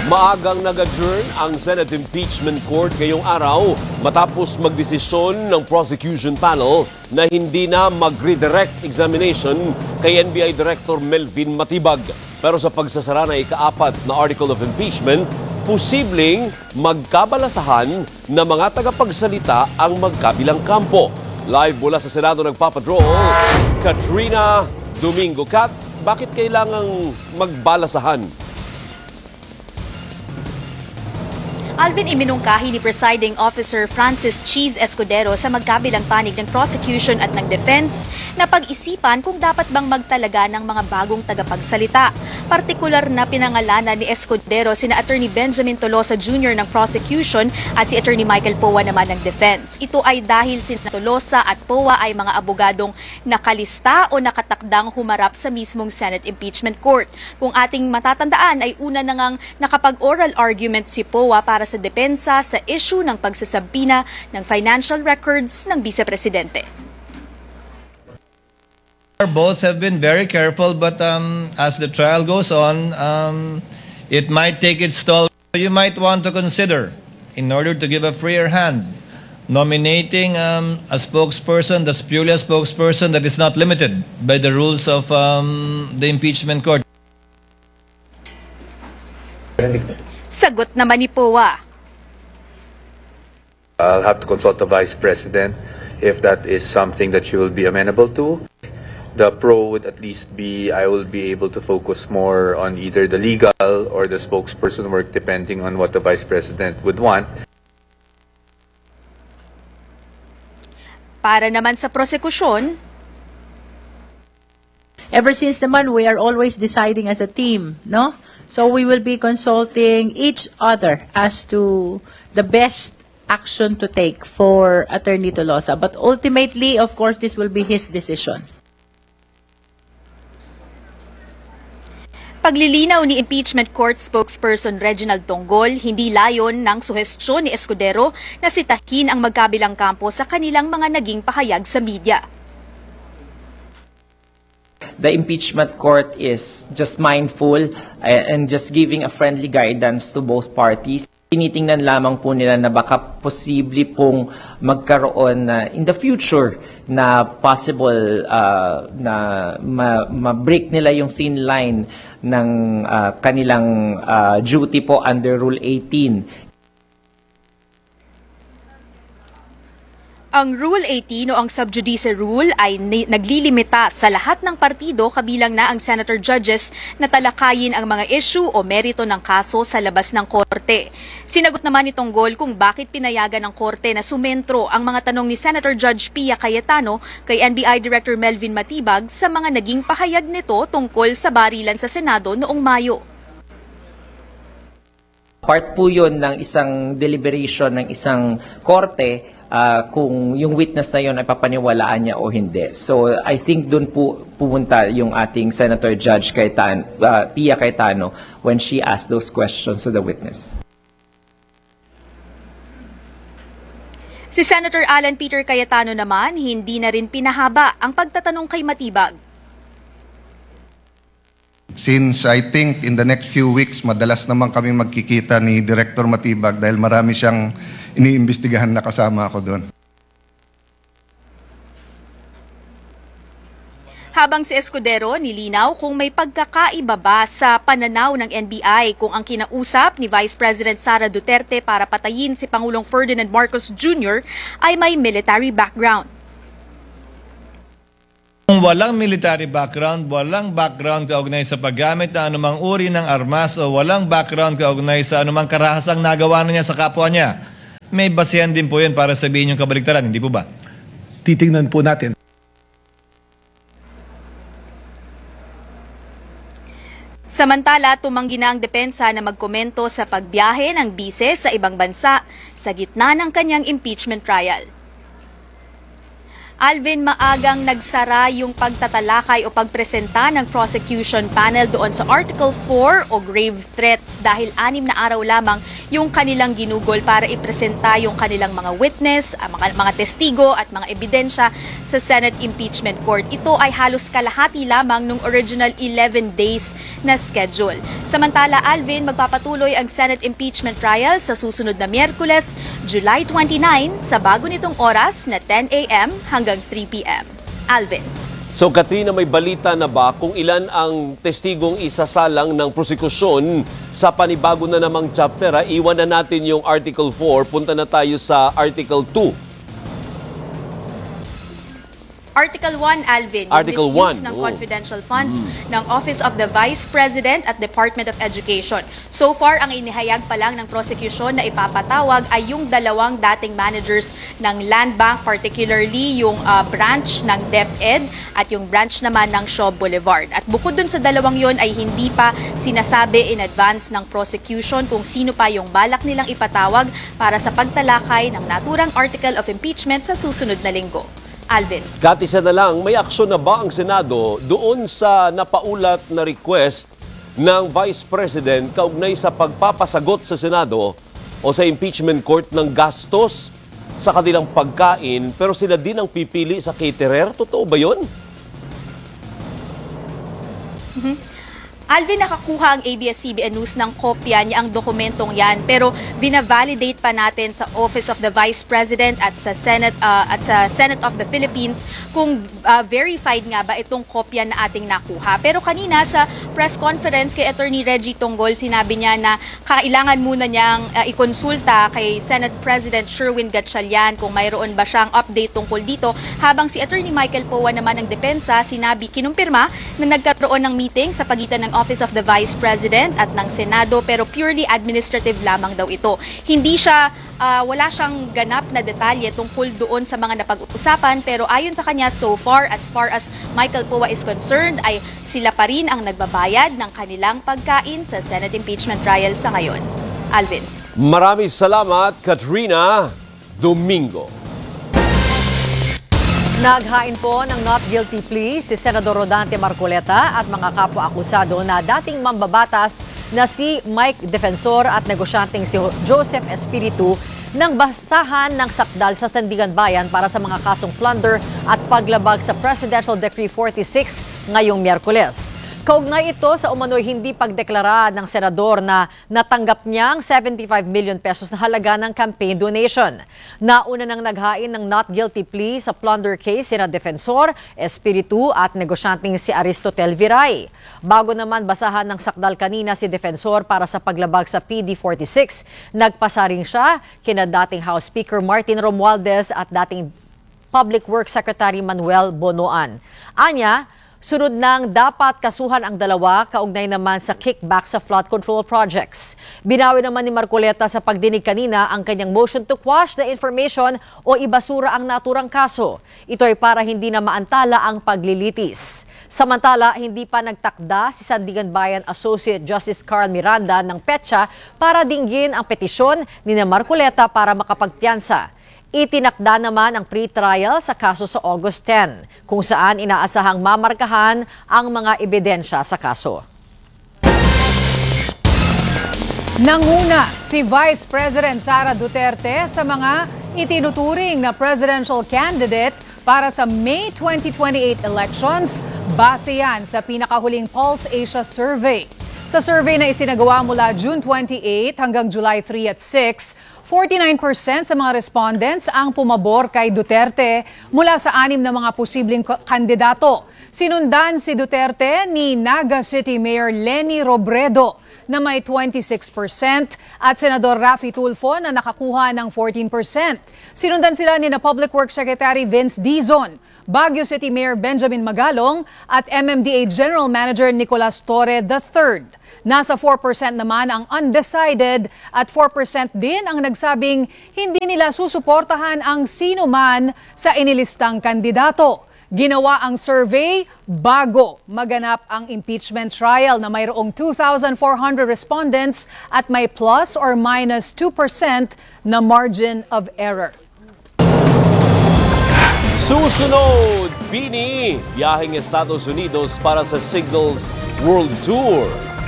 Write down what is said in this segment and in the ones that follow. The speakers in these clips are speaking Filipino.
Maagang nag-adjourn ang Senate Impeachment Court ngayong araw matapos magdesisyon ng prosecution panel na hindi na mag-redirect examination kay NBI Director Melvin Matibag. Pero sa pagsasara ng ika-4 na Article of Impeachment, posibleng magkabalasahan na mga tagapagsalita ang magkabilang kampo. Live mula sa Senado nagpapatrol, Katrina Domingo. Kat, bakit kailangang magbalasahan? Alvin, iminungkahi ni Presiding Officer Francis Cheese Escudero sa magkabilang panig ng prosecution at ng defense na pag-isipan kung dapat bang magtalaga ng mga bagong tagapagsalita. Partikular na pinangalanan ni Escudero sina Attorney Benjamin Tolosa Jr. ng prosecution at si Attorney Michael Powa naman ng defense. Ito ay dahil sina Tolosa at Powa ay mga abogadong nakalista o nakatakdang humarap sa mismong Senate Impeachment Court. Kung ating matatandaan ay una na ngang nakapag-oral argument si Powa para sa depensa sa issue ng pagsasabina ng financial records ng Vice Presidente. Both have been very careful, but as the trial goes on, it might take its toll. You might want to consider, in order to give a freer hand, nominating a spokesperson, that's purely a spokesperson that is not limited by the rules of the impeachment court. Sagot naman ni Powa. I'll have to consult the Vice President if that is something that she will be amenable to. The pro would at least be I will be able to focus more on either the legal or the spokesperson work depending on what the Vice President would want. Para naman sa prosekusyon, ever since naman, we are always deciding as a team, no? So we will be consulting each other as to the best action to take for Attorney Tolosa. But ultimately, of course, this will be his decision. paglilinaw ni Impeachment Court spokesperson Reginald Tonggol, hindi layon ng suhestyon ni Escudero na sitahin ang magkabilang kampo sa kanilang mga naging pahayag sa media. The impeachment court is just mindful and just giving a friendly guidance to both parties. Tinitingnan lamang po nila na baka posible pong magkaroon in the future na possible na ma-break nila yung thin line ng kanilang duty po under Rule 18. Ang Rule 18 o ang Sub Judice Rule ay naglilimita sa lahat ng partido kabilang na ang senator judges na talakayin ang mga issue o merito ng kaso sa labas ng korte. Sinagot naman ni Tonggol kung bakit pinayagan ng korte na sumentro ang mga tanong ni Senator Judge Pia Cayetano kay NBI Director Melvin Matibag sa mga naging pahayag nito tungkol sa barilan sa Senado noong Mayo. Part po yun ng isang deliberation ng isang korte kung yung witness na yun ay papaniwalaan niya o hindi. So I think doon po pumunta yung ating Senator Judge Pia Cayetano when she asked those questions to the witness. Si Senator Alan Peter Cayetano naman, hindi na rin pinahaba ang pagtatanong kay Matibag. Since I think in the next few weeks, madalas naman kami magkikita ni Director Matibag dahil marami siyang iniimbestigahan na kasama ako doon. Habang si Escudero nilinaw kung may pagkakaiba ba sa pananaw ng NBI kung ang kinausap ni Vice President Sara Duterte para patayin si Pangulong Ferdinand Marcos Jr. ay may military background. Kung walang military background, walang background kaugnay sa paggamit ng anumang uri ng armas o walang background kaugnay sa anumang karahasang nagawa na niya sa kapwa niya, may basehan din po yun para sabihin yung kabaligtaran, hindi po ba? Titingnan po natin. Samantala, tumanggi na ang depensa na magkomento sa pagbiyahe ng bise sa ibang bansa sa gitna ng kanyang impeachment trial. Alvin, maagang nagsara yung pagtatalakay o pagpresenta ng prosecution panel doon sa Article 4 o grave threats dahil 6 na araw lamang yung kanilang ginugol para ipresenta yung kanilang mga witness, mga testigo at mga ebidensya sa Senate Impeachment Court. Ito ay halos kalahati lamang nung original 11 days na schedule. Samantala, Alvin, magpapatuloy ang Senate Impeachment Trial sa susunod na Miyerkules, July 29 sa bago nitong oras na 10 a.m. hanggang 3 p.m. Alvin. So Katrina, may balita na ba kung ilan ang testigong isasalang ng prosekusyon sa panibago na namang chapter? Iwan na natin yung Article 4, punta na tayo sa Article 2. Article 1, Alvin, Article yung misuse 1, ng confidential funds ng Office of the Vice President at Department of Education. So far, ang inihayag pa lang ng prosecution na ipapatawag ay yung 2 dating managers ng Land Bank, particularly yung branch ng DepEd at yung branch naman ng Shaw Boulevard. At bukod dun sa 2 yon ay hindi pa sinasabi in advance ng prosecution kung sino pa yung balak nilang ipatawag para sa pagtalakay ng naturang article of impeachment sa susunod na linggo. Alvin. Katisa na lang, may aksyon na ba ang Senado doon sa napaulat na request ng Vice President kaugnay sa pagpapasagot sa Senado o sa impeachment court ng gastos sa kanilang pagkain pero sila din ang pipili sa caterer? Totoo ba yun? Alvin, nakakuha ang ABS-CBN News ng kopya niya ang dokumentong yan pero binavalidate pa natin sa Office of the Vice President at sa Senate of the Philippines kung verified nga ba itong kopya na ating nakuha. Pero kanina sa press conference kay Attorney Reggie Tonggol, sinabi niya na kailangan muna niyang ikonsulta kay Senate President Sherwin Gatchalian kung mayroon ba siyang update tungkol dito, habang si Attorney Michael Poa naman ng Depensa kinumpirma na nagkaroon ng meeting sa pagitan ng Office of the Vice President at ng Senado pero purely administrative lamang daw ito. Hindi siya, wala siyang ganap na detalye tungkol doon sa mga napag-uusapan pero ayon sa kanya so far as Michael Poa is concerned ay sila pa rin ang nagbabayad ng kanilang pagkain sa Senate impeachment trial sa ngayon. Alvin. Maraming salamat, Katrina Domingo. Naghain po ng not guilty plea si Senador Rodante Marcoleta at mga kapwa-akusado na dating mambabatas na si Mike Defensor at negosyanteng si Joseph Espiritu ng basahan ng sakdal sa Sandigan Bayan para sa mga kasong plunder at paglabag sa Presidential Decree 46 ngayong Miyerkules. Kaugnay ito sa umano'y hindi pagdeklara ng senador na natanggap niyang 75 million pesos na halaga ng campaign donation. Nauna nang naghain ng not guilty plea sa plunder case sina Defensor, Espiritu at negosyanteng si Aristotel Viray. Bago naman basahan ng sakdal kanina si Defensor para sa paglabag sa PD 46, nagpasaring siya kina dating House Speaker Martin Romualdez at dating Public Works Secretary Manuel Bonoan. Anya, sunod nang dapat kasuhan ang dalawa kaugnay naman sa kickback sa flood control projects. Binawi naman ni Marcoleta sa pagdinig kanina ang kanyang motion to quash the information o ibasura ang naturang kaso. Ito ay para hindi na maantala ang paglilitis. Samantala, hindi pa nagtakda si Sandigan Bayan Associate Justice Carl Miranda ng petsa para dinggin ang petisyon ni Marcoleta para makapagpiyansa. Itinakda naman ang pre-trial sa kaso sa August 10, kung saan inaasahang mamarkahan ang mga ebidensya sa kaso. Nanguna si Vice President Sara Duterte sa mga itinuturing na presidential candidate para sa May 2028 elections, base yan sa pinakahuling Pulse Asia survey. Sa survey na isinagawa mula June 28 hanggang July 3 at 6, 49% sa mga respondents ang pumabor kay Duterte mula sa 6 na mga posibleng kandidato. Sinundan si Duterte ni Naga City Mayor Leni Robredo na may 26% at Senador Raffy Tulfo na nakakuha ng 14%. Sinundan sila ni Public Works Secretary Vince Dizon, Baguio City Mayor Benjamin Magalong at MMDA General Manager Nicolas Torre III. Nasa 4% naman ang undecided at 4% din ang nagsabing hindi nila susuportahan ang sino man sa inilistang kandidato. Ginawa ang survey bago maganap ang impeachment trial na mayroong 2,400 respondents at may plus or minus 2% na margin of error. Susunod, Bini, biyaheng Estados Unidos para sa Signals World Tour.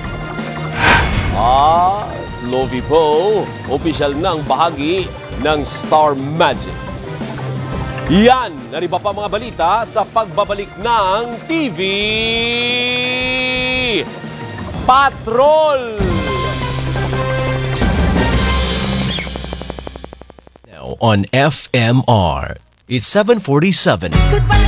At Lovie Poe, opisyal ng bahagi ng Star Magic. Yan, nariba pa mga balita sa pagbabalik ng TV Patrol! Now on FMR, it's 7:47.